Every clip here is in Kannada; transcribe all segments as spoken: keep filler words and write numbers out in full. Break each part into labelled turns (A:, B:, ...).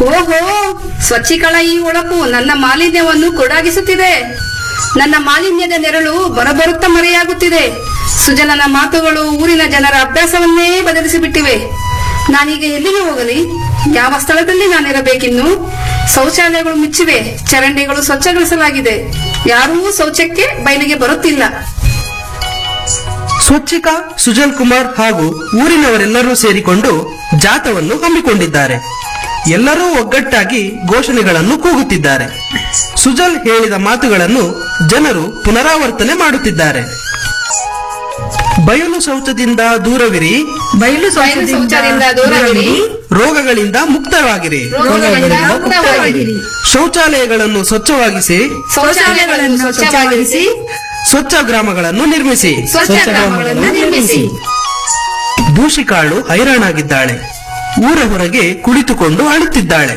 A: ಓಹೋ, ಸ್ವಚ್ಛಿಕಳ ಈ ಒಳಪು ನನ್ನ ಮಾಲಿನ್ಯವನ್ನು ಕೊಡಾಗಿಸುತ್ತಿದೆ. ನನ್ನ ಮಾಲಿನ್ಯದ ನೆರಳು ಬರಬರುತ್ತ ಮರೆಯಾಗುತ್ತಿದೆ. ಸುಜಲನ ಮಾತುಗಳು ಊರಿನ ಜನರ ಅಭ್ಯಾಸವನ್ನೇ ಬದಲಿಸಿಬಿಟ್ಟಿವೆ. ನಾನೀಗ ಎಲ್ಲಿಗೆ ಹೋಗಲಿ? ಯಾವ ಸ್ಥಳದಲ್ಲಿ ನಾನಿರಬೇಕಿನ್ನು? ಶೌಚಾಲಯಗಳು ಮುಚ್ಚಿವೆ, ಚರಂಡಿಗಳು ಸ್ವಚ್ಛಗೊಳಿಸಲಾಗಿದೆ. ಯಾರೂ ಶೌಚಕ್ಕೆ ಬಯಲಿಗೆ ಬರುತ್ತಿಲ್ಲ.
B: ಸ್ವಚ್ಛಿಕಾ, ಸುಜಲ್ ಕುಮಾರ್ ಹಾಗೂ ಊರಿನವರೆಲ್ಲರೂ ಸೇರಿಕೊಂಡು ಜಾಥವನ್ನು ಹಮ್ಮಿಕೊಂಡಿದ್ದಾರೆ. ಎಲ್ಲರೂ ಒಗ್ಗಟ್ಟಾಗಿ ಘೋಷಣೆಗಳನ್ನು ಕೂಗುತ್ತಿದ್ದಾರೆ. ಸುಜಲ್ ಹೇಳಿದ ಮಾತುಗಳನ್ನು ಜನರು ಪುನರಾವರ್ತನೆ ಮಾಡುತ್ತಿದ್ದಾರೆ. ಬಯಲು ಶೌಚದಿಂದ ದೂರವಿರಿ,
C: ಬಯಲು
A: ಶೌಚದಿಂದ ದೂರವಿರಿ,
B: ರೋಗಗಳಿಂದ ಮುಕ್ತವಾಗಿರಿ,
A: ರೋಗಗಳಿಂದ ಮುಕ್ತವಾಗಿರಿ,
B: ಶೌಚಾಲಯಗಳನ್ನು ಸ್ವಚ್ಛವಾಗಿಸಿ,
A: ಶೌಚಾಲಯಗಳನ್ನು ಸ್ವಚ್ಛವಾಗಿರಿಸಿ,
B: ಸ್ವಚ್ಛ ಗ್ರಾಮಗಳನ್ನು ನಿರ್ಮಿಸಿ.
A: ಸ್ವಚ್ಛ ಗ್ರಾಮಗಳನ್ನು ನಿರ್ಮಿಸಿ.
B: ದೂಷಿಕಾಳು ಹೈರಾಣಾಗಿದ್ದಾಳೆ. ಊರ ಹೊರಗೆ ಕುಳಿತುಕೊಂಡು ಅಳುತ್ತಿದ್ದಾಳೆ.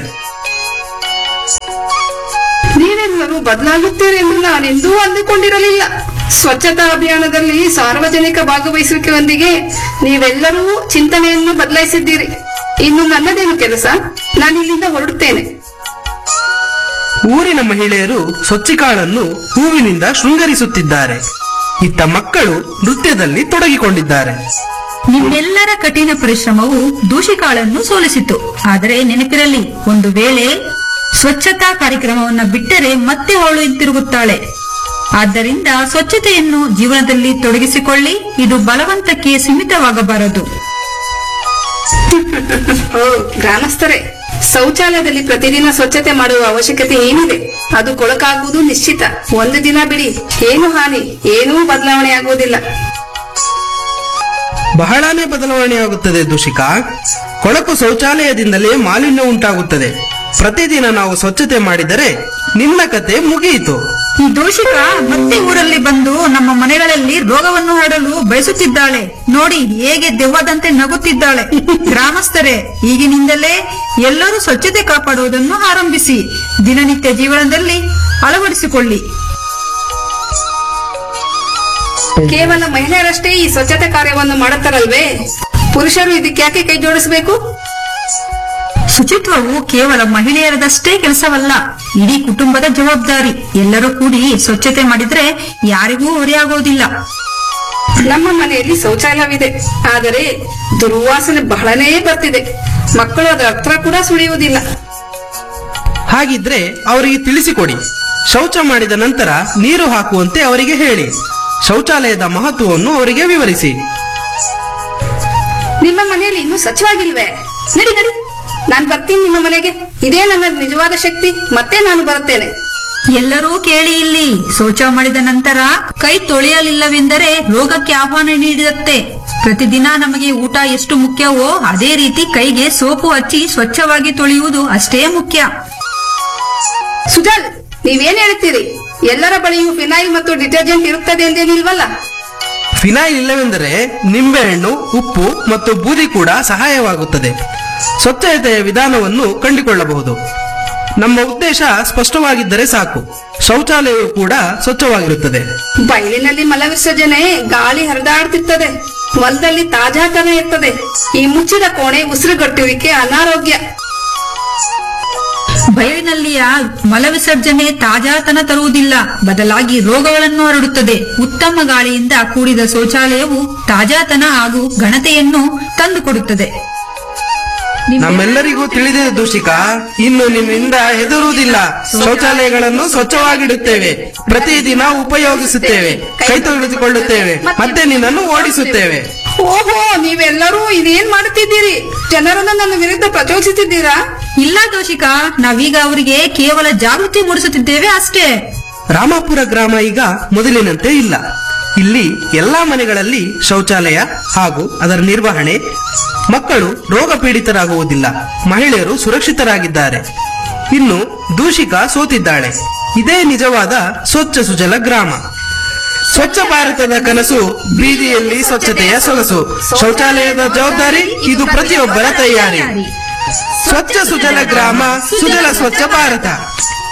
A: ನೀವೆಲ್ಲರೂ ಬದಲಾಗುತ್ತೀರಿ ಎಂದು ನಾನೆಂದೂ ಅಂದುಕೊಂಡಿರಲಿಲ್ಲ. ಸ್ವಚ್ಛತಾ ಅಭಿಯಾನದಲ್ಲಿ ಸಾರ್ವಜನಿಕ ಭಾಗವಹಿಸುವಿಕೆಯೊಂದಿಗೆ ನೀವೆಲ್ಲರೂ ಚಿಂತನೆಯನ್ನು ಬದಲಾಯಿಸಿದ್ದೀರಿ. ಇನ್ನು ನನ್ನದೇನು ಕೆಲಸ? ನಾನಿಲ್ಲಿಂದ ಹೊರಡುತ್ತೇನೆ.
B: ಊರಿನ ಮಹಿಳೆಯರು ಸ್ವಚ್ಛಿಕಾಳನ್ನು ಹೂವಿನಿಂದ ಶೃಂಗರಿಸುತ್ತಿದ್ದಾರೆ. ಇತ್ತ ಮಕ್ಕಳು ನೃತ್ಯದಲ್ಲಿ ತೊಡಗಿಕೊಂಡಿದ್ದಾರೆ.
C: ನಿಮ್ಮೆಲ್ಲರ ಕಠಿಣ ಪರಿಶ್ರಮವು ದೂಷಿಕಾಳನ್ನು ಸೋಲಿಸಿತು. ಆದರೆ ನೆನಪಿರಲಿ, ಒಂದು ವೇಳೆ ಸ್ವಚ್ಛತಾ ಕಾರ್ಯಕ್ರಮವನ್ನ ಬಿಟ್ಟರೆ ಮತ್ತೆ ಅವಳು ಹಿಂತಿರುಗುತ್ತಾಳೆ. ಆದ್ದರಿಂದ ಸ್ವಚ್ಛತೆಯನ್ನು ಜೀವನದಲ್ಲಿ ತೊಡಗಿಸಿಕೊಳ್ಳಿ. ಇದು ಬಲವಂತಕ್ಕೆ ಸೀಮಿತವಾಗಬಾರದು.
A: ಓ ಗ್ರಾಮಸ್ಥರೇ, ಶೌಚಾಲಯದಲ್ಲಿ ಪ್ರತಿದಿನ ಸ್ವಚ್ಛತೆ ಮಾಡುವ ಅವಶ್ಯಕತೆ ಏನಿದೆ? ಅದು ಕೊಳಕಾಗುವುದು ನಿಶ್ಚಿತ. ಒಂದು ದಿನ ಬಿಡಿ, ಏನು ಹಾನಿ, ಏನೂ ಬದಲಾವಣೆ ಆಗುವುದಿಲ್ಲ.
B: ಬಹಳಾನೇ ಬದಲಾವಣೆಯಾಗುತ್ತದೆ ದೂಷಿಕಾ. ಕೊಳಕು ಶೌಚಾಲಯದಿಂದಲೇ ಮಾಲಿನ್ಯ ಉಂಟಾಗುತ್ತದೆ. ಪ್ರತಿದಿನ ನಾವು ಸ್ವಚ್ಛತೆ ಮಾಡಿದರೆ ನಿನ್ನ ಕತೆ ಮುಗಿಯಿತು.
C: ಈ ದೂಷಿಕ ಮತ್ತೆ ಊರಲ್ಲಿ ಬಂದು ನಮ್ಮ ಮನೆಗಳಲ್ಲಿ ರೋಗವನ್ನು ಹರಡಲು ಬಯಸುತ್ತಿದ್ದಾಳೆ. ನೋಡಿ ಹೇಗೆ ದೆವ್ವದಂತೆ ನಗುತ್ತಿದ್ದಾಳೆ. ಗ್ರಾಮಸ್ಥರೇ, ಈಗಿನಿಂದಲೇ ಎಲ್ಲರೂ ಸ್ವಚ್ಛತೆ ಕಾಪಾಡುವುದನ್ನು ಆರಂಭಿಸಿ ದಿನನಿತ್ಯ ಜೀವನದಲ್ಲಿ ಅಳವಡಿಸಿಕೊಳ್ಳಿ.
A: ಕೇವಲ ಮಹಿಳೆಯರಷ್ಟೇ ಈ ಸ್ವಚ್ಛತೆ ಕಾರ್ಯವನ್ನು ಮಾಡುತ್ತಾರಲ್ವೇ? ಪುರುಷರು ಇದಕ್ಕೆ ಯಾಕೆ ಕೈ ಜೋಡಿಸಬೇಕು?
C: ಶುಚಿತ್ವವು ಕೇವಲ ಮಹಿಳೆಯರದಷ್ಟೇ ಕೆಲಸವಲ್ಲ, ಇಡೀ ಕುಟುಂಬದ ಜವಾಬ್ದಾರಿ. ಎಲ್ಲರೂ ಕೂಡಿ ಸ್ವಚ್ಛತೆ ಮಾಡಿದ್ರೆ ಯಾರಿಗೂ ಹೊರೆಯಾಗೋದಿಲ್ಲ.
A: ನಮ್ಮ ಮನೆಯಲ್ಲಿ ಶೌಚಾಲಯವಿದೆ, ಆದರೆ ದುರ್ವಾಸನೆ ಬಹಳನೇ ಬರ್ತಿದೆ. ಮಕ್ಕಳು ಅದರ ಹತ್ರ ಕೂಡ ಸುಳಿಯುವುದಿಲ್ಲ.
B: ಹಾಗಿದ್ರೆ ಅವರಿಗೆ ತಿಳಿಸಿಕೊಡಿ. ಶೌಚ ಮಾಡಿದ ನಂತರ ನೀರು ಹಾಕುವಂತೆ ಅವರಿಗೆ ಹೇಳಿ. ಶೌಚಾಲಯದ ಮಹತ್ವವನ್ನು ಅವರಿಗೆ ವಿವರಿಸಿ.
A: ನಿಮ್ಮ ಮನೆಯಲ್ಲಿ ಇನ್ನೂ ಸ್ವಚ್ಛವಾಗಿಲ್ವೇ? ನಡಿ ನಡಿ, ನಾನು ಬರ್ತೀನಿ ನಿಮ್ಮ ಮನೆಗೆ. ಇದೇ ನನ್ನ ನಿಜವಾದ ಶಕ್ತಿ. ಮತ್ತೆ ನಾನು ಬರುತ್ತೇನೆ.
C: ಎಲ್ಲರೂ ಕೇಳಿ ಇಲ್ಲಿ, ಶೌಚ ಮಾಡಿದ ನಂತರ ಕೈ ತೊಳೆಯಲಿಲ್ಲವೆಂದರೆ ರೋಗಕ್ಕೆ ಆಹ್ವಾನ ನೀಡಿದತ್ತೆ. ಪ್ರತಿದಿನ ನಮಗೆ ಊಟ ಎಷ್ಟು ಮುಖ್ಯವೋ ಅದೇ ರೀತಿ ಕೈಗೆ ಸೋಪು ಹಚ್ಚಿ ಸ್ವಚ್ಛವಾಗಿ ತೊಳೆಯುವುದು ಅಷ್ಟೇ ಮುಖ್ಯ.
A: ಸುಜಲ್, ನೀವೇನ್ ಹೇಳ್ತೀರಿ? ಎಲ್ಲರ ಬಳಿಯೂ ಫಿನೈಲ್ ಮತ್ತು ಡಿಟರ್ಜೆಂಟ್ ಇರುತ್ತದೆ ಎಂದೇನಿಲ್ವಲ್ಲ?
B: ಫಿನೈಲ್ ಇಲ್ಲವೆಂದರೆ ನಿಂಬೆಹಣ್ಣು, ಉಪ್ಪು ಮತ್ತು ಬೂದಿ ಕೂಡ ಸಹಾಯವಾಗುತ್ತದೆ. ಸ್ವಚ್ಛತೆಯ ವಿಧಾನವನ್ನು ಕಂಡುಕೊಳ್ಳಬಹುದು. ನಮ್ಮ ಉದ್ದೇಶ ಸ್ಪಷ್ಟವಾಗಿದ್ದರೆ ಸಾಕು. ಶೌಚಾಲಯವು ಕೂಡ ಸ್ವಚ್ಛವಾಗಿರುತ್ತದೆ.
A: ಬಯಲಿನಲ್ಲಿ ಮಲ ವಿಸರ್ಜನೆ ಗಾಳಿ ಹರಿದಾಡುತ್ತಿರ್ತದೆ. ಹೊಲದಲ್ಲಿ ತಾಜಾತನ ಇರ್ತದೆ. ಈ ಮುಚ್ಚಿದ ಕೋಣೆ ಉಸಿರುಗಟ್ಟುವಿಕೆ ಅನಾರೋಗ್ಯ.
C: ಬಯಲಿನಲ್ಲಿಯ ಮಲ ವಿಸರ್ಜನೆ ತಾಜಾತನ ತರುವುದಿಲ್ಲ, ಬದಲಾಗಿ ರೋಗಗಳನ್ನು ಹರಡುತ್ತದೆ. ಉತ್ತಮ ಗಾಳಿಯಿಂದ ಕೂಡಿದ ಶೌಚಾಲಯವು ತಾಜಾತನ ಹಾಗೂ ಘನತೆಯನ್ನು ತಂದುಕೊಡುತ್ತದೆ.
B: ನಮ್ಮೆಲ್ಲರಿಗೂ ತಿಳಿದಿದೆ ದೂಷಿಕಾ. ಇನ್ನು ನಿಮ್ಮಿಂದ ಹೆದರುವುದಿಲ್ಲ. ಶೌಚಾಲಯಗಳನ್ನು ಸ್ವಚ್ಛವಾಗಿಡುತ್ತೇವೆ, ಪ್ರತಿದಿನ ಉಪಯೋಗಿಸುತ್ತೇವೆ, ಕೈ ತೊಳೆದುಕೊಳ್ಳುತ್ತೇವೆ, ಮತ್ತೆ ನಿನ್ನನ್ನು ಓಡಿಸುತ್ತೇವೆ.
A: ಓಹೋ, ನೀವೆಲ್ಲರೂ ಇದೇನ್ ಮಾಡುತ್ತಿದ್ದೀರಿ? ಜನರನ್ನು ನನ್ನ ವಿರುದ್ಧ ಪ್ರಚೋದಿಸುತ್ತಿದ್ದೀರಾ?
C: ಇಲ್ಲ ದೋಷಿಕ, ನಾವೀಗ ಅವರಿಗೆ ಕೇವಲ ಜಾಗೃತಿ ಮೂಡಿಸುತ್ತಿದ್ದೇವೆ ಅಷ್ಟೇ.
B: ರಾಮಾಪುರ ಗ್ರಾಮ ಈಗ ಮೊದಲಿನಂತೆ ಇಲ್ಲ. ಇಲ್ಲಿ ಎಲ್ಲಾ ಮನೆಗಳಲ್ಲಿ ಶೌಚಾಲಯ ಹಾಗೂ ಅದರ ನಿರ್ವಹಣೆ. ಮಕ್ಕಳು ರೋಗ ಪೀಡಿತರಾಗುವುದಿಲ್ಲ. ಮಹಿಳೆಯರು ಸುರಕ್ಷಿತರಾಗಿದ್ದಾರೆ. ಇನ್ನು ದೂಷಿಕ ಸೋತಿದ್ದಾಳೆ. ಇದೇ ನಿಜವಾದ ಸ್ವಚ್ಛ ಸುಜಲ ಗ್ರಾಮ. ಸ್ವಚ್ಛ ಭಾರತದ ಕನಸು, ಬೀದಿಯಲ್ಲಿ ಸ್ವಚ್ಛತೆಯ ಸೊಗಸು. ಶೌಚಾಲಯದ ಜವಾಬ್ದಾರಿ ಇದು ಪ್ರತಿಯೊಬ್ಬರ ತಯಾರಿ. ಸ್ವಚ್ಛ ಸುಜಲ ಗ್ರಾಮ, ಸುಜಲ ಸ್ವಚ್ಛ ಭಾರತ.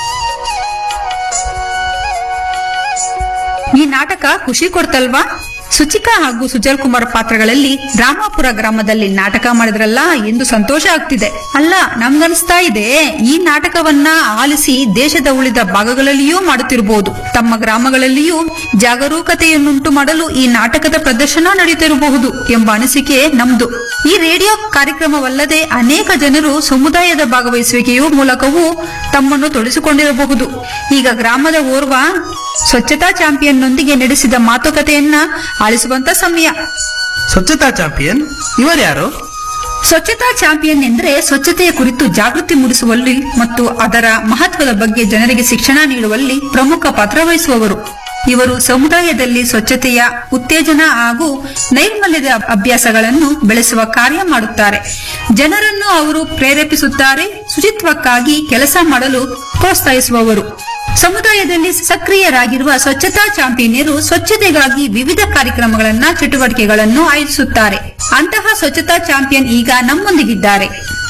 C: ಈ ನಾಟಕ ಖುಷಿ ಕೊಡ್ತಲ್ವಾ? ಸುಚಿಕಾ ಹಾಗೂ ಸುಜಲ್ ಕುಮಾರ್ ಪಾತ್ರಗಳಲ್ಲಿ ರಾಮಾಪುರ ಗ್ರಾಮದಲ್ಲಿ ನಾಟಕ ಮಾಡಿದ್ರಲ್ಲ ಎಂದು ಸಂತೋಷ ಆಗ್ತಿದೆ. ಅಲ್ಲ, ನಮ್ಗನ್ಸ್ತಾ ಇದೆ ಈ ನಾಟಕವನ್ನ ಆಲಿಸಿ ದೇಶದ ಉಳಿದ ಭಾಗಗಳಲ್ಲಿಯೂ ಮಾಡುತ್ತಿರಬಹುದು. ತಮ್ಮ ಗ್ರಾಮಗಳಲ್ಲಿಯೂ ಜಾಗರೂಕತೆಯನ್ನುಂಟು ಮಾಡಲು ಈ ನಾಟಕದ ಪ್ರದರ್ಶನ ನಡೆಯುತ್ತಿರಬಹುದು ಎಂಬ ಅನಿಸಿಕೆ ನಮ್ದು. ಈ ರೇಡಿಯೋ ಕಾರ್ಯಕ್ರಮವಲ್ಲದೆ ಅನೇಕ ಜನರು ಸಮುದಾಯದ ಭಾಗವಹಿಸುವಿಕೆಯ ಮೂಲಕವೂ ತಮ್ಮನ್ನು ತೊಡಗಿಸಿಕೊಂಡಿರಬಹುದು. ಈಗ ಗ್ರಾಮದ ಓರ್ವ ಸ್ವಚ್ಛತಾ ಚಾಂಪಿಯನ್ನೊಂದಿಗೆ ನಡೆಸಿದ ಮಾತುಕತೆಯನ್ನ ಆಲಿಸುವಂತ ಸಮಯ.
B: ಸ್ವಚ್ಛತಾ ಚಾಂಪಿಯನ್ ಇವರ್ಯಾರು?
C: ಸ್ವಚ್ಛತಾ ಚಾಂಪಿಯನ್ ಎಂದರೆ ಸ್ವಚ್ಛತೆಯ ಕುರಿತು ಜಾಗೃತಿ ಮೂಡಿಸುವಲ್ಲಿ ಮತ್ತು ಅದರ ಮಹತ್ವದ ಬಗ್ಗೆ ಜನರಿಗೆ ಶಿಕ್ಷಣ ನೀಡುವಲ್ಲಿ ಪ್ರಮುಖ ಪಾತ್ರ ವಹಿಸುವವರು. ಇವರು ಸಮುದಾಯದಲ್ಲಿ ಸ್ವಚ್ಛತೆಯ ಉತ್ತೇಜನ ಹಾಗೂ ನೈರ್ಮಲ್ಯದ ಅಭ್ಯಾಸಗಳನ್ನು ಬೆಳೆಸುವ ಕಾರ್ಯ ಮಾಡುತ್ತಾರೆ. ಜನರನ್ನು ಅವರು ಪ್ರೇರೇಪಿಸುತ್ತಾರೆ, ಶುಚಿತ್ವಕ್ಕಾಗಿ ಕೆಲಸ ಮಾಡಲು ಪ್ರೋತ್ಸಾಹಿಸುವವರು. ಸಮುದಾಯದಲ್ಲಿ ಸಕ್ರಿಯರಾಗಿರುವ ಸ್ವಚ್ಛತಾ ಚಾಂಪಿಯನ್ಯರು ಸ್ವಚ್ಛತೆಗಾಗಿ ವಿವಿಧ ಕಾರ್ಯಕ್ರಮಗಳನ್ನ ಚಟುವಟಿಕೆಗಳನ್ನು ಆಯೋಜಿಸುತ್ತಾರೆ. ಅಂತಹ ಸ್ವಚ್ಛತಾ ಚಾಂಪಿಯನ್ ಈಗ ನಮ್ಮೊಂದಿಗಿದ್ದಾರೆ.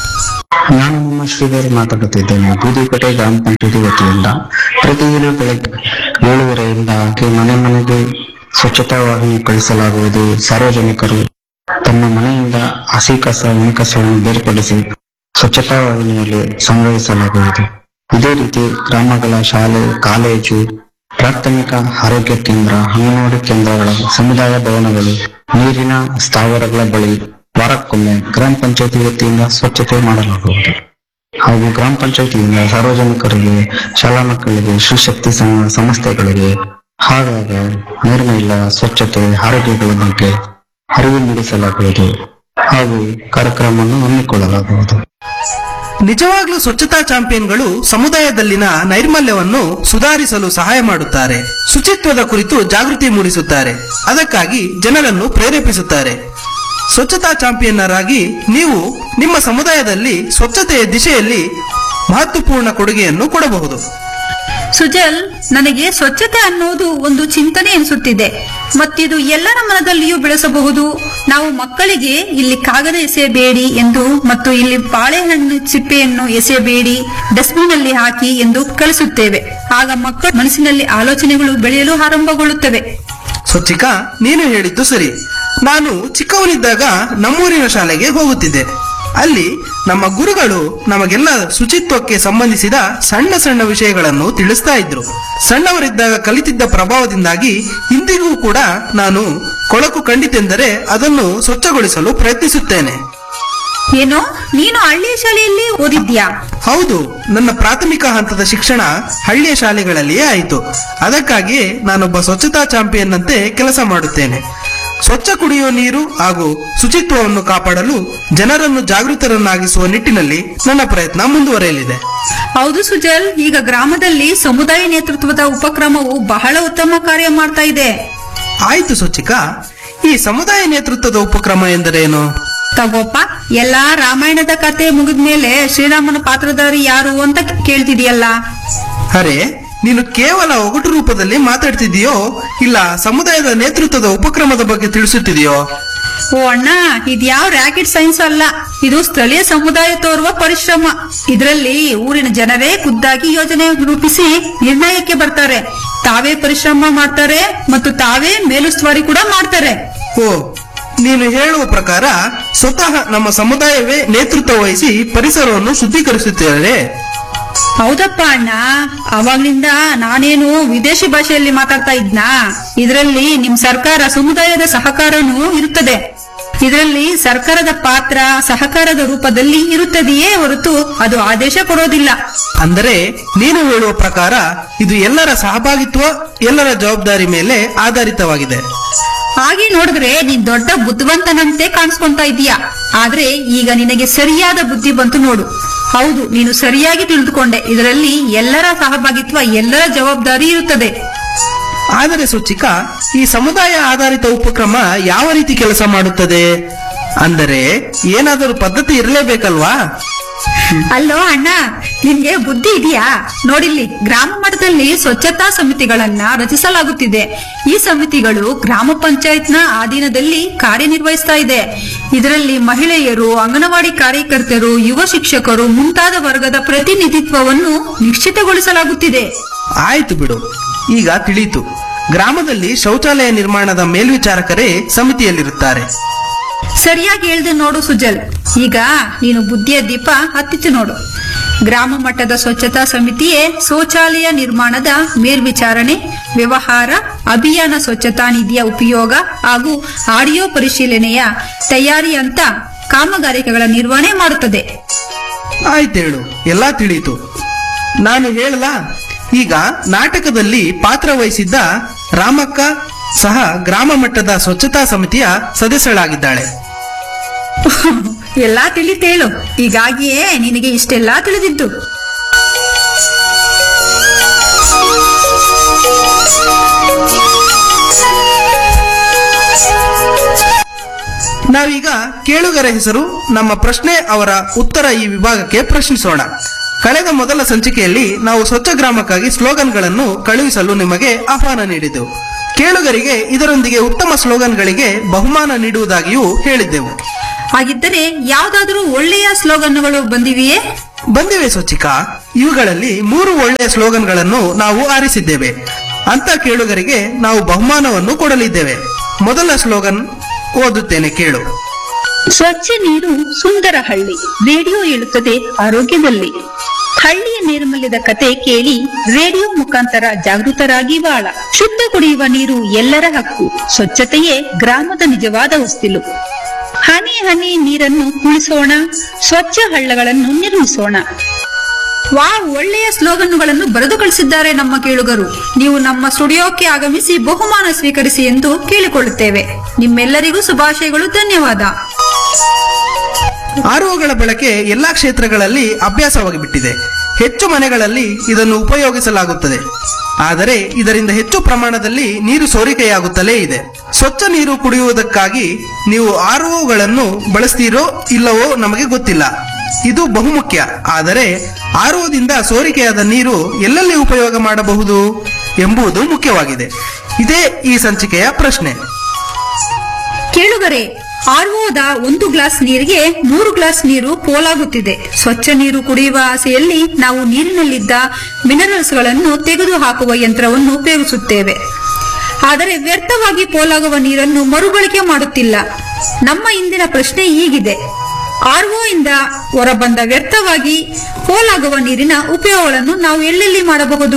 D: ನಾನು ನಿಮ್ಮ ಶ್ರೀಧರ್ ಮಾತಾಡುತ್ತಿದ್ದೇನೆ. ಬೂದಿಕೋಟೆ ಗ್ರಾಮ ಪಂಚಾಯತಿ ವತಿಯಿಂದ ಪ್ರತಿದಿನ ಬೆಳಗ್ಗೆ ಏಳುವರೆಯಿಂದ ಮನೆ ಮನೆಗೆ ಸ್ವಚ್ಛತಾ ವಾಹಿನಿ ಕಳಿಸಲಾಗುವುದು. ಸಾರ್ವಜನಿಕರು ತಮ್ಮ ಮನೆಯಿಂದ ಹಸಿ ಕಸ ಒಣ ಕಸವನ್ನು ಬೇರ್ಪಡಿಸಿ ಸ್ವಚ್ಛತಾ ವಾಹಿನಿಯಲ್ಲಿ ಸಂಗ್ರಹಿಸಲಾಗುವುದು. ಇದೇ ರೀತಿ ಗ್ರಾಮಗಳ ಶಾಲೆ, ಕಾಲೇಜು, ಪ್ರಾಥಮಿಕ ಆರೋಗ್ಯ ಕೇಂದ್ರ, ಅಂಗನವಾಡಿ ಕೇಂದ್ರಗಳ, ಸಮುದಾಯ ಭವನಗಳು, ನೀರಿನ ಸ್ಥಾವರಗಳ ಬಳಿ ವಾರಕ್ಕೊಮ್ಮೆ ಗ್ರಾಮ ಪಂಚಾಯತಿ ವತಿಯಿಂದ ಸ್ವಚ್ಛತೆ ಮಾಡಲಾಗುವುದು. ಹಾಗೂ ಗ್ರಾಮ ಪಂಚಾಯತಿಯಿಂದ ಸಾರ್ವಜನಿಕರಿಗೆ, ಶಾಲಾ ಮಕ್ಕಳಿಗೆ, ಶ್ರೀಶಕ್ತಿ ಸಂಘ ಸಂಸ್ಥೆಗಳಿಗೆ ಹಾಗಾಗ ನೈರ್ಮಲ್ಯ, ಸ್ವಚ್ಛತೆ, ಆರೋಗ್ಯಗಳ ಬಗ್ಗೆ ಅರಿವು ಮೂಡಿಸಲಾಗುವುದು ಹಾಗೂ ಕಾರ್ಯಕ್ರಮವನ್ನು ಹಮ್ಮಿಕೊಳ್ಳಲಾಗುವುದು.
B: ನಿಜವಾಗ್ಲೂ ಸ್ವಚ್ಛತಾ ಚಾಂಪಿಯನ್ಗಳು ಸಮುದಾಯದಲ್ಲಿನ ನೈರ್ಮಲ್ಯವನ್ನು ಸುಧಾರಿಸಲು ಸಹಾಯ ಮಾಡುತ್ತಾರೆ. ಶುಚಿತ್ವದ ಕುರಿತು ಜಾಗೃತಿ ಮೂಡಿಸುತ್ತಾರೆ. ಅದಕ್ಕಾಗಿ ಜನರನ್ನು ಪ್ರೇರೇಪಿಸುತ್ತಾರೆ. ಸ್ವಚ್ಛತಾ ಚಾಂಪಿಯನ್ನರಾಗಿ ನೀವು ನಿಮ್ಮ ಸಮುದಾಯದಲ್ಲಿ ಸ್ವಚ್ಛತೆಯ ದಿಶೆಯಲ್ಲಿ ಮಹತ್ವಪೂರ್ಣ ಕೊಡುಗೆಯನ್ನು ಕೊಡಬಹುದು.
C: ಸುಜಲ್, ನನಗೆ ಸ್ವಚ್ಛತೆ ಅನ್ನೋದು ಒಂದು ಚಿಂತನೆ ಎನಿಸುತ್ತಿದೆ. ಮತ್ತಿದು ಎಲ್ಲರ ಮನದಲ್ಲಿಯೂ ಬೆಳೆಸಬಹುದು. ನಾವು ಮಕ್ಕಳಿಗೆ ಇಲ್ಲಿ ಕಾಗದ ಎಸೆಯಬೇಡಿ ಎಂದು ಮತ್ತು ಇಲ್ಲಿ ಬಾಳೆಹಣ್ಣು ಸಿಪ್ಪೆಯನ್ನು ಎಸೆಯಬೇಡಿ, ಡಸ್ಟ್ಬಿನ್ ಅಲ್ಲಿ ಹಾಕಿ ಎಂದು ಕಳಿಸುತ್ತೇವೆ. ಆಗ ಮಕ್ಕಳ ಮನಸ್ಸಿನಲ್ಲಿ ಆಲೋಚನೆಗಳು ಬೆಳೆಯಲು ಆರಂಭಗೊಳ್ಳುತ್ತವೆ.
B: ಸ್ವಚ್ಛಿಕಾ, ನೀನು ಹೇಳಿದ್ದು ಸರಿ. ನಾನು ಚಿಕ್ಕವನಿದ್ದಾಗ ನಮ್ಮೂರಿನ ಶಾಲೆಗೆ ಹೋಗುತ್ತಿದ್ದೆ. ಅಲ್ಲಿ ನಮ್ಮ ಗುರುಗಳು ನಮಗೆಲ್ಲ ಶುಚಿತ್ವಕ್ಕೆ ಸಂಬಂಧಿಸಿದ ಸಣ್ಣ ಸಣ್ಣ ವಿಷಯಗಳನ್ನು ತಿಳಿಸ್ತಾ ಇದ್ರು. ಸಣ್ಣವರಿದ್ದಾಗ ಕಲಿತಿದ್ದ ಪ್ರಭಾವದಿಂದಾಗಿ ಇಂದಿಗೂ ಕೂಡ ನಾನು ಕೊಳಕು ಕಂಡಿತೆಂದರೆ ಅದನ್ನು ಸ್ವಚ್ಛಗೊಳಿಸಲು ಪ್ರಯತ್ನಿಸುತ್ತೇನೆ.
C: ಏನೋ, ನೀನು ಹಳ್ಳಿಯ ಶಾಲೆಯಲ್ಲಿ ಓದಿದ್ಯಾ?
B: ಹೌದು, ನನ್ನ ಪ್ರಾಥಮಿಕ ಹಂತದ ಶಿಕ್ಷಣ ಹಳ್ಳಿಯ ಶಾಲೆಗಳಲ್ಲಿಯೇ ಆಯಿತು. ಅದಕ್ಕಾಗಿಯೇ ನಾನೊಬ್ಬ ಸ್ವಚ್ಛತಾ ಚಾಂಪಿಯನ್ ಅಂತೆ ಕೆಲಸ ಮಾಡುತ್ತೇನೆ. ಸ್ವಚ್ಛ ಕುಡಿಯುವ ನೀರು ಹಾಗೂ ಶುಚಿತ್ವವನ್ನು ಕಾಪಾಡಲು ಜನರನ್ನು ಜಾಗೃತರನ್ನಾಗಿಸುವ ನಿಟ್ಟಿನಲ್ಲಿ ನನ್ನ ಪ್ರಯತ್ನ ಮುಂದುವರೆಯಲಿದೆ.
C: ಹೌದು ಸುಜಲ್, ಈಗ ಗ್ರಾಮದಲ್ಲಿ ಸಮುದಾಯ ನೇತೃತ್ವದ ಉಪಕ್ರಮವು ಬಹಳ ಉತ್ತಮ ಕಾರ್ಯ ಮಾಡ್ತಾ ಇದೆ.
B: ಆಯ್ತು ಸ್ವಚ್ಛಿಕಾ, ಈ ಸಮುದಾಯ ನೇತೃತ್ವದ ಉಪಕ್ರಮ ಎಂದರೇನು?
C: ತಗೋಪ್ಪ, ಎಲ್ಲಾ ರಾಮಾಯಣದ ಕತೆ ಮುಗಿದ್ಮೇಲೆ ಶ್ರೀರಾಮನ ಪಾತ್ರಧಾರಿ ಯಾರು ಅಂತ ಕೇಳ್ತಿದೀಯಲ್ಲ.
B: ಅರೆ, ನೀನು ಕೇವಲ ಒಗಟು ರೂಪದಲ್ಲಿ ಮಾತಾಡ್ತಿದೀಯೋ ಇಲ್ಲ ಸಮುದಾಯದ ನೇತೃತ್ವದ ಉಪಕ್ರಮದ ಬಗ್ಗೆ ತಿಳಿಸುತ್ತಿದೆಯೋ?
C: ಓ ಅಣ್ಣ, ಇದ್ಯಾವ ರಾಕೆಟ್ ಸೈನ್ಸ್ ಅಲ್ಲ. ಇದು ಸ್ಥಳೀಯ ಸಮುದಾಯ ತೋರುವ ಪರಿಶ್ರಮ. ಇದರಲ್ಲಿ ಊರಿನ ಜನರೇ ಖುದ್ದಾಗಿ ಯೋಜನೆ ರೂಪಿಸಿ ನಿರ್ಣಯಕ್ಕೆ ಬರ್ತಾರೆ. ತಾವೇ ಪರಿಶ್ರಮ ಮಾಡ್ತಾರೆ ಮತ್ತು ತಾವೇ ಮೇಲುಸ್ತುವಾರಿ ಕೂಡ ಮಾಡ್ತಾರೆ.
B: ಓ, ನೀನು ಹೇಳುವ ಪ್ರಕಾರ ಸ್ವತಃ ನಮ್ಮ ಸಮುದಾಯವೇ ನೇತೃತ್ವ ವಹಿಸಿ ಪರಿಸರವನ್ನು ಶುದ್ಧೀಕರಿಸುತ್ತಾರೆ.
C: ಹೌದಪ್ಪ ಅಣ್ಣ, ಅವಾಗ್ಲಿಂದ ನಾನೇನು ವಿದೇಶಿ ಭಾಷೆಯಲ್ಲಿ ಮಾತಾಡ್ತಾ ಇದ್ನಾ? ಇದರಲ್ಲಿ ನಿಮ್ ಸರ್ಕಾರ ಸಮುದಾಯದ ಸಹಕಾರನೂ ಇರುತ್ತದೆ. ಇದರಲ್ಲಿ ಸರ್ಕಾರದ ಪಾತ್ರ ಸಹಕಾರದ ರೂಪದಲ್ಲಿ ಇರುತ್ತದೆಯೇ ಹೊರತು ಅದು ಆದೇಶ ಕೊಡೋದಿಲ್ಲ.
B: ಅಂದರೆ ನೀನು ಹೇಳುವ ಪ್ರಕಾರ ಇದು ಎಲ್ಲರ ಸಹಭಾಗಿತ್ವ, ಎಲ್ಲರ ಜವಾಬ್ದಾರಿ ಮೇಲೆ ಆಧಾರಿತವಾಗಿದೆ.
C: ಹಾಗೆ ನೋಡಿದ್ರೆ ನೀನ್ ದೊಡ್ಡ ಬುದ್ಧಿವಂತನಂತೆ ಕಾಣಿಸ್ಕೊಂತಾ ಇದೀಯಾ. ಆದ್ರೆ ಈಗ ನಿನಗೆ ಸರಿಯಾದ ಬುದ್ಧಿ ಬಂತು ನೋಡು. ಹೌದು, ನೀನು ಸರಿಯಾಗಿ ತಿಳಿದುಕೊಂಡೆ. ಇದರಲ್ಲಿ ಎಲ್ಲರ ಸಹಭಾಗಿತ್ವ, ಎಲ್ಲರ ಜವಾಬ್ದಾರಿ ಇರುತ್ತದೆ.
B: ಆದರೆ ಸ್ವಚ್ಛಿಕಾ, ಈ ಸಮುದಾಯ ಆಧಾರಿತ ಉಪಕ್ರಮ ಯಾವ ರೀತಿ ಕೆಲಸ ಮಾಡುತ್ತದೆ? ಅಂದರೆ ಏನಾದರೂ ಪದ್ಧತಿ ಇರಲೇಬೇಕಲ್ವಾ?
C: ಅಲ್ಲೋ ಅಣ್ಣ, ನಿನ್ಗೆ ಬುದ್ಧಿ ಇದೆಯಾ? ನೋಡಿಲ್ಲಿ, ಗ್ರಾಮ ಮಟ್ಟದಲ್ಲಿ ಸ್ವಚ್ಛತಾ ಸಮಿತಿಗಳನ್ನ ರಚಿಸಲಾಗುತ್ತಿದೆ. ಈ ಸಮಿತಿಗಳು ಗ್ರಾಮ ಪಂಚಾಯತ್ನ ಅಧೀನದಲ್ಲಿ ಕಾರ್ಯನಿರ್ವಹಿಸ್ತಾ ಇದೆ. ಇದರಲ್ಲಿ ಮಹಿಳೆಯರು, ಅಂಗನವಾಡಿ ಕಾರ್ಯಕರ್ತರು, ಯುವ ಶಿಕ್ಷಕರು ಮುಂತಾದ ವರ್ಗದ ಪ್ರತಿನಿಧಿತ್ವವನ್ನು ನಿಶ್ಚಿತಗೊಳಿಸಲಾಗುತ್ತಿದೆ.
B: ಆಯ್ತು ಬಿಡು, ಈಗ ತಿಳಿಯಿತು. ಗ್ರಾಮದಲ್ಲಿ ಶೌಚಾಲಯ ನಿರ್ಮಾಣದ ಮೇಲ್ವಿಚಾರಕರೇ ಸಮಿತಿಯಲ್ಲಿರುತ್ತಾರೆ.
C: ಸರಿಯಾಗಿ ಹೇಳ್ದೆ ನೋಡು ಸುಜಲ್. ಈಗ ನೀನು ಬುದ್ಧಿಯ ದೀಪ ಹತ್ತಿತು ನೋಡು. ಗ್ರಾಮ ಮಟ್ಟದ ಸ್ವಚ್ಛತಾ ಸಮಿತಿಯೇ ಶೌಚಾಲಯ ನಿರ್ಮಾಣದ ಮೇಲ್ವಿಚಾರಣೆ, ವ್ಯವಹಾರ, ಅಭಿಯಾನ, ಸ್ವಚ್ಛತಾ ನಿಧಿಯ ಉಪಯೋಗ ಹಾಗೂ ಆಡಿಯೋ ಪರಿಶೀಲನೆಯ ತಯಾರಿ ಅಂತ ಕಾಮಗಾರಿಕೆಗಳ ನಿರ್ವಹಣೆ ಮಾಡುತ್ತದೆ.
B: ಆಯ್ತೇಳು, ಎಲ್ಲಾ ತಿಳಿಯಿತು. ನಾನು ಹೇಳಲ, ಈಗ ನಾಟಕದಲ್ಲಿ ಪಾತ್ರ ವಹಿಸಿದ್ದ ರಾಮಕ್ಕ ಸಹ ಗ್ರಾಮ ಮಟ್ಟದ ಸ್ವಚ್ಛತಾ ಸಮಿತಿಯ ಸದಸ್ಯಳಾಗಿದ್ದಾಳೆ.
C: ಎಲ್ಲಾ ತಿಳಿತೇಳು. ಹೀಗಾಗಿಯೇ ನಿನಗೆ ಇಷ್ಟೆಲ್ಲಾ ತಿಳಿದಿದ್ದು.
B: ನಾವೀಗ ಕೇಳುಗರ ಹೆಸರು, ನಮ್ಮ ಪ್ರಶ್ನೆ, ಅವರ ಉತ್ತರ ಈ ವಿಭಾಗಕ್ಕೆ ಪ್ರಶ್ನಿಸೋಣ. ಕಳೆದ ಮೊದಲ ಸಂಚಿಕೆಯಲ್ಲಿ ನಾವು ಸ್ವಚ್ಛ ಗ್ರಾಮಕ್ಕಾಗಿ ಸ್ಲೋಗನ್ಗಳನ್ನು ಕಳುಹಿಸಲು ನಿಮಗೆ ಆಹ್ವಾನ ನೀಡಿದ್ದೆವು. ಕೇಳುಗರಿಗೆ ಇದರೊಂದಿಗೆ ಉತ್ತಮ ಸ್ಲೋಗನ್ಗಳಿಗೆ ಬಹುಮಾನ ನೀಡುವುದಾಗಿಯೂ ಹೇಳಿದ್ದೆವು.
C: ಹಾಗಿದ್ದರೆ ಯಾವುದಾದರೂ ಒಳ್ಳೆಯ ಸ್ಲೋಗನ್ಗಳು ಬಂದಿವೆಯೇ?
B: ಬಂದಿವೆ ಸ್ವಚ್ಛಿಕಾ. ಇವುಗಳಲ್ಲಿ ಮೂರು ಒಳ್ಳೆಯ ಸ್ಲೋಗನ್ಗಳನ್ನು ನಾವು ಆರಿಸಿದ್ದೇವೆ. ಅಂತ ಕೇಳುಗರಿಗೆ ನಾವು ಬಹುಮಾನವನ್ನು ಕೊಡಲಿದ್ದೇವೆ. ಮೊದಲ ಸ್ಲೋಗನ್ ಓದುತ್ತೇನೆ, ಕೇಳು.
E: ಸ್ವಚ್ಛ ನೀರು ಸುಂದರ ಹಳ್ಳಿ, ರೇಡಿಯೋ ಹೇಳುತ್ತದೆ ಆರೋಗ್ಯದಲ್ಲಿ. ಹಳ್ಳಿಯ ನೈರ್ಮಲ್ಯದ ಕತೆ ಕೇಳಿ ರೇಡಿಯೋ ಮುಖಾಂತರ ಜಾಗೃತರಾಗಿ ಬಾಳ. ಶುದ್ಧ ಕುಡಿಯುವ ನೀರು ಎಲ್ಲರ ಹಕ್ಕು, ಸ್ವಚ್ಛತೆಯೇ ಗ್ರಾಮದ ನಿಜವಾದ ಹೊಸ್ತಿಲು. ಹನಿ ಹನಿ ನೀರನ್ನು ಉಳಿಸೋಣ, ಸ್ವಚ್ಛ ಹಳ್ಳಗಳನ್ನು ನಿರ್ಮಿಸೋಣ.
C: ವಾ, ಒಳ್ಳೆಯ ಸ್ಲೋಗನ್ಗಳನ್ನು ಬರೆದು ಕಳಿಸಿದ್ದಾರೆ ನಮ್ಮ ಕೇಳುಗರು. ನೀವು ನಮ್ಮ ಸ್ಟುಡಿಯೋಕ್ಕೆ ಆಗಮಿಸಿ ಬಹುಮಾನ ಸ್ವೀಕರಿಸಿ ಎಂದು ಕೇಳಿಕೊಳ್ಳುತ್ತೇವೆ. ನಿಮ್ಮೆಲ್ಲರಿಗೂ ಶುಭಾಶಯಗಳು, ಧನ್ಯವಾದ.
B: ಆರ್ಒಗಳ ಬಳಕೆ ಎಲ್ಲಾ ಕ್ಷೇತ್ರಗಳಲ್ಲಿ ಅಭ್ಯಾಸವಾಗಿ ಬಿಟ್ಟಿದೆ. ಹೆಚ್ಚು ಮನೆಗಳಲ್ಲಿ ಇದನ್ನು ಉಪಯೋಗಿಸಲಾಗುತ್ತದೆ. ಆದರೆ ಇದರಿಂದ ಹೆಚ್ಚು ಪ್ರಮಾಣದಲ್ಲಿ ನೀರು ಸೋರಿಕೆಯಾಗುತ್ತಲೇ ಇದೆ. ಸ್ವಚ್ಛ ನೀರು ಕುಡಿಯುವುದಕ್ಕಾಗಿ ನೀವು ಆರ್ಒಗಳನ್ನು ಬಳಸ್ತೀರೋ ಇಲ್ಲವೋ ನಮಗೆ ಗೊತ್ತಿಲ್ಲ. ಇದು ಬಹುಮುಖ್ಯ. ಆದರೆ ಆರ್ಒದಿಂದ ಸೋರಿಕೆಯಾದ ನೀರು ಎಲ್ಲೆಲ್ಲಿ ಉಪಯೋಗ ಮಾಡಬಹುದು ಎಂಬುದು ಮುಖ್ಯವಾಗಿದೆ. ಇದೇ ಈ ಸಂಚಿಕೆಯ ಪ್ರಶ್ನೆ.
C: ಕೇಳುಗರೆ, ಆರ್ಒದ ಒಂದು ಗ್ಲಾಸ್ ನೀರಿಗೆ ಮೂರು ಗ್ಲಾಸ್ ನೀರು ಪೋಲಾಗುತ್ತಿದೆ. ಸ್ವಚ್ಛ ನೀರು ಕುಡಿಯುವ ಆಸೆಯಲ್ಲಿ ನಾವು ನೀರಿನಲ್ಲಿದ್ದ ಮಿನರಲ್ಸ್ ಗಳನ್ನು ತೆಗೆದು ಹಾಕುವ ಯಂತ್ರವನ್ನು ಉಪಯೋಗಿಸುತ್ತೇವೆ. ಆದರೆ ವ್ಯರ್ಥವಾಗಿ ಪೋಲಾಗುವ ನೀರನ್ನು ಮರುಬಳಕೆ ಮಾಡುತ್ತಿಲ್ಲ. ನಮ್ಮ ಇಂದಿನ ಪ್ರಶ್ನೆ ಹೀಗಿದೆ: ಆರ್ಒ ಇಂದ ಹೊರಬಂದ ವ್ಯರ್ಥವಾಗಿ ಪೋಲಾಗುವ ನೀರಿನ ಉಪಯೋಗಗಳನ್ನು ನಾವು ಎಲ್ಲೆಲ್ಲಿ ಮಾಡಬಹುದು?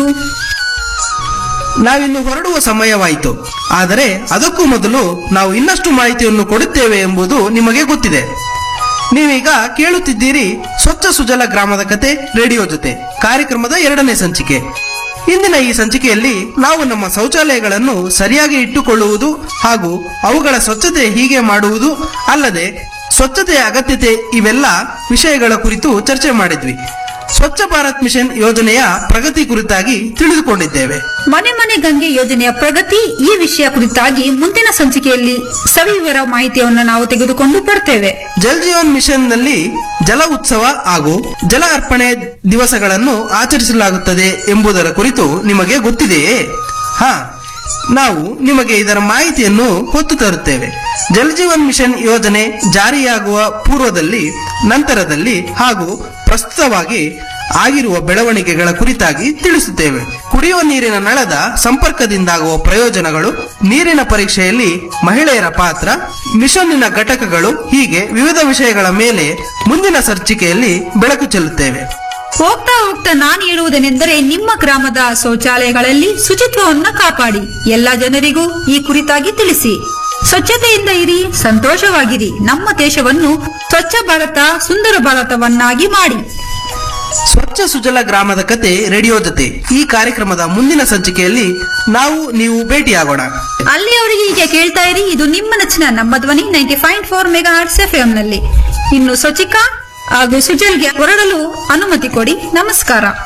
B: ನಾವಿನ್ನು ಹೊರಡುವ ಸಮಯವಾಯಿತು. ಆದರೆ ಅದಕ್ಕೂ ಮೊದಲು ನಾವು ಇನ್ನಷ್ಟು ಮಾಹಿತಿಯನ್ನು ಕೊಡುತ್ತೇವೆ ಎಂಬುದು ನಿಮಗೆ ಗೊತ್ತಿದೆ. ನೀವೀಗ ಕೇಳುತ್ತಿದ್ದೀರಿ ಸ್ವಚ್ಛ ಸುಜಲ ಗ್ರಾಮದ ಕತೆ ರೇಡಿಯೋ ಜೊತೆ ಕಾರ್ಯಕ್ರಮದ ಎರಡನೇ ಸಂಚಿಕೆ. ಇಂದಿನ ಈ ಸಂಚಿಕೆಯಲ್ಲಿ ನಾವು ನಮ್ಮ ಶೌಚಾಲಯಗಳನ್ನು ಸರಿಯಾಗಿ ಇಟ್ಟುಕೊಳ್ಳುವುದು ಹಾಗೂ ಅವುಗಳ ಸ್ವಚ್ಛತೆ ಹೀಗೆ ಮಾಡುವುದು ಅಲ್ಲದೆ ಸ್ವಚ್ಛತೆಯ ಅಗತ್ಯತೆ ಇವೆಲ್ಲ ವಿಷಯಗಳ ಕುರಿತು ಚರ್ಚೆ ಮಾಡಿದ್ವಿ. ಸ್ವಚ್ಛ ಭಾರತ್ ಮಿಷನ್ ಯೋಜನೆಯ ಪ್ರಗತಿ ಕುರಿತಾಗಿ ತಿಳಿದುಕೊಂಡಿದ್ದೇವೆ.
C: ಮನೆ ಮನೆ ಗಂಗೆ ಯೋಜನೆಯ ಪ್ರಗತಿ ಈ ವಿಷಯ ಕುರಿತಾಗಿ ಮುಂದಿನ ಸಂಚಿಕೆಯಲ್ಲಿ ಸವಿವರ ಮಾಹಿತಿಯನ್ನು ನಾವು ತೆಗೆದುಕೊಂಡು ಬರ್ತೇವೆ.
B: ಜಲ್ ಜೀವನ್ ಮಿಷನ್ ನಲ್ಲಿ ಜಲ ಉತ್ಸವ ಹಾಗೂ ಜಲ ಅರ್ಪಣೆ ದಿವಸಗಳನ್ನು ಆಚರಿಸಲಾಗುತ್ತದೆ ಎಂಬುದರ ಕುರಿತು ನಿಮಗೆ ಗೊತ್ತಿದೆಯೇ? ಹಾ, ನಾವು ನಿಮಗೆ ಇದರ ಮಾಹಿತಿಯನ್ನು ಹೊತ್ತು ತರುತ್ತೇವೆ. ಜಲ್ ಜೀವನ್ ಮಿಷನ್ ಯೋಜನೆ ಜಾರಿಯಾಗುವ ಪೂರ್ವದಲ್ಲಿ, ನಂತರದಲ್ಲಿ ಹಾಗೂ ಪ್ರಸ್ತುತವಾಗಿ ಆಗಿರುವ ಬೆಳವಣಿಗೆಗಳ ಕುರಿತಾಗಿ ತಿಳಿಸುತ್ತೇವೆ. ಕುಡಿಯುವ ನೀರಿನ ನಳದ ಸಂಪರ್ಕದಿಂದಾಗುವ ಪ್ರಯೋಜನಗಳು, ನೀರಿನ ಪರೀಕ್ಷೆಯಲ್ಲಿ ಮಹಿಳೆಯರ ಪಾತ್ರ, ಮಿಷನ್ನಿನ ಘಟಕಗಳು, ಹೀಗೆ ವಿವಿಧ ವಿಷಯಗಳ ಮೇಲೆ ಮುಂದಿನ ಸಂಚಿಕೆಯಲ್ಲಿ ಬೆಳಕು ಚೆಲ್ಲುತ್ತೇವೆ.
C: ಹೋಗ್ತಾ ಹೋಗ್ತಾ ನಾನು ಹೇಳುವುದೇನೆಂದರೆ, ನಿಮ್ಮ ಗ್ರಾಮದ ಶೌಚಾಲಯಗಳಲ್ಲಿ ಶುಚಿತ್ವವನ್ನು ಕಾಪಾಡಿ. ಎಲ್ಲ ಜನರಿಗೂ ಈ ಕುರಿತಾಗಿ ತಿಳಿಸಿ. ಸ್ವಚ್ಛತೆಯಿಂದ ಇರಿ, ಸಂತೋಷವಾಗಿರಿ. ನಮ್ಮ ದೇಶವನ್ನು ಸ್ವಚ್ಛ ಭಾರತ, ಸುಂದರ ಭಾರತವನ್ನಾಗಿ ಮಾಡಿ.
B: ಸ್ವಚ್ಛ ಸುಜಲ ಗ್ರಾಮದ ಕತೆ ರೇಡಿಯೋ ಜೊತೆ ಈ ಕಾರ್ಯಕ್ರಮದ ಮುಂದಿನ ಸಂಚಿಕೆಯಲ್ಲಿ ನಾವು ನೀವು ಭೇಟಿಯಾಗೋಣ.
C: ಅಲ್ಲಿಯವರೆಗೆ ಹೀಗೆ ಕೇಳ್ತಾ ಇರಿ. ಇದು ನಿಮ್ಮ ನೆಚ್ಚಿನ ನಮ್ಮ ಧ್ವನಿ ninety point four mega hertz F M ನಲ್ಲಿ. ಇನ್ನು ಸ್ವಚ್ಛಿಕಾ ಹಾಗೂ ಸುಜಲ್ಗೆ ಹೊರಡಲು ಅನುಮತಿ ಕೊಡಿ. ನಮಸ್ಕಾರ.